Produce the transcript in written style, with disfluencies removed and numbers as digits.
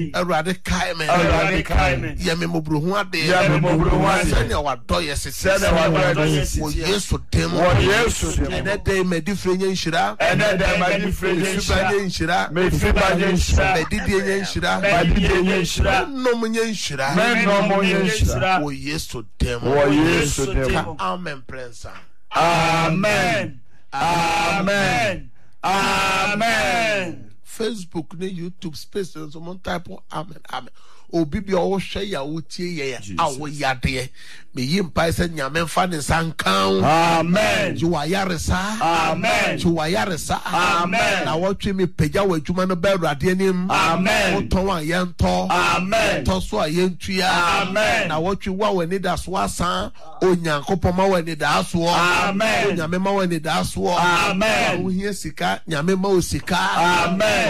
Erade Kaimen. Yemi Mobruhade. Send our doyes. Send our doyes. Yes to them. And that day may different in Shira. And that day may different in Shira. May Fibanya in Shira. May Didier in Shira. May Didier in Shira. No Munyan Shira. No Munyan Shira. Oh, yes to them. Oh, yes to them. Amen, Prince. Amen. Amen. Amen. Facebook, YouTube space, and someone type of amen. Amen. O bibi o share ya utie ye awo yade me yimpa se nyame fa ne sankan. Amen. You are yaresa. Amen. You are yaresa. Amen. Na wotwe me pagya wadwuma no ba urade anim. Amen. Oton wa yento. Amen. To so ayentua. Amen. Na wotwe wa wani da so asan onyankopon ma wani da so. Amen. Nyame ma wani da so. Amen. Wo hie sika nyame ma o sika. Amen.